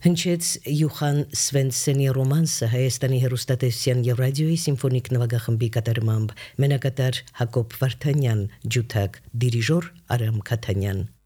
Հնչեց Յուխան Սվենսենի ռոմանսը Հայաստանի հեռուստատեսության եւ ռադիոյի սիմֆոնիկ նվագախմբի կատարմամբ, մենակատար Հակոբ Վարդանյան, ջութակ դիրիժոր Արամ Քաթանյան։